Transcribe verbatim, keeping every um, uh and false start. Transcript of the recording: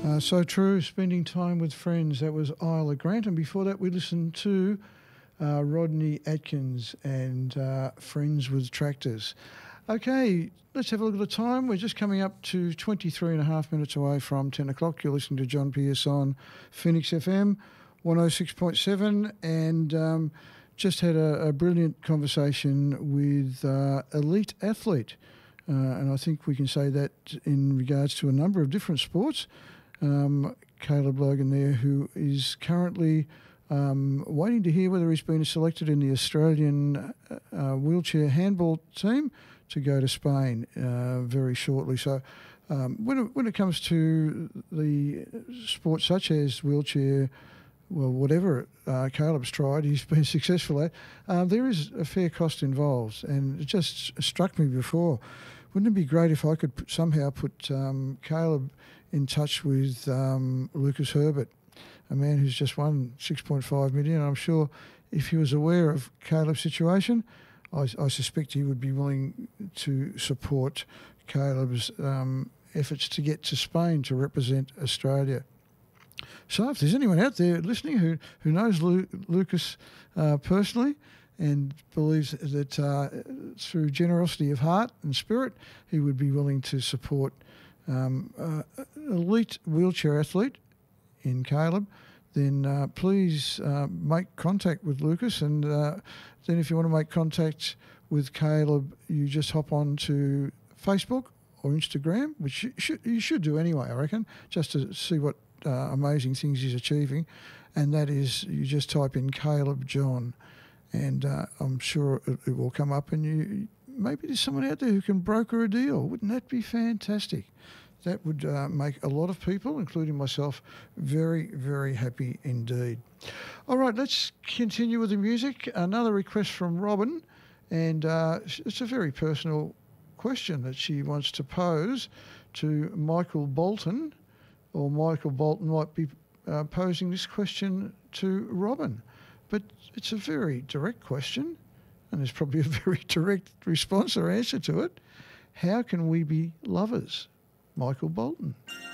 Uh, so true, spending time with friends. That was Isla Grant. And before that, we listened to uh, Rodney Atkins and uh, Friends with Tractors. Okay, let's have a look at the time. We're just coming up to twenty-three and a half minutes away from ten o'clock. You're listening to John Pierce on Phoenix F M one oh six point seven, and um, just had a, a brilliant conversation with uh, elite athlete. Uh, and I think we can say that in regards to a number of different sports. Um, Caleb Logan there, who is currently um, waiting to hear whether he's been selected in the Australian uh, wheelchair handball team to go to Spain uh, very shortly. So um, when, it, when it comes to the sports such as wheelchair, well, whatever uh, Caleb's tried, he's been successful at, uh, there is a fair cost involved. And it just struck me before, wouldn't it be great if I could put, somehow put um, Caleb in touch with um, Lucas Herbert, a man who's just won six point five million dollars. I'm sure if he was aware of Caleb's situation, I, I suspect he would be willing to support Caleb's um, efforts to get to Spain to represent Australia. So if there's anyone out there listening who, who knows Lu- Lucas uh, personally and believes that uh, through generosity of heart and spirit, he would be willing to support um, uh, elite wheelchair athlete in Caleb, then uh, please uh, make contact with Lucas. And uh, then if you want to make contact with Caleb, you just hop on to Facebook or Instagram, which you should, you should do anyway, I reckon, just to see what uh, amazing things he's achieving. And that is, you just type in Caleb John, and uh, I'm sure it, it will come up, and you maybe there's someone out there who can broker a deal. Wouldn't that be fantastic? That would uh, make a lot of people, including myself, very, very happy indeed. All right, let's continue with the music. Another request from Robin, and uh, it's a very personal question that she wants to pose to Michael Bolton, or Michael Bolton might be uh, posing this question to Robin. But it's a very direct question, and there's probably a very direct response or answer to it. How can we be lovers? Michael Bolton.